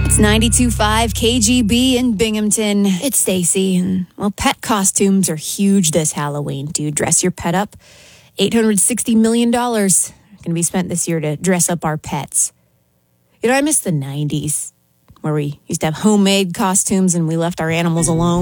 It's 92.5 KGB in Binghamton. It's Stacy, and well, pet costumes are huge this Halloween. Do you dress your pet up? $860 million going to be spent this year to dress up our pets. You know, I miss the 90s, where we used to have homemade costumes and we left our animals alone.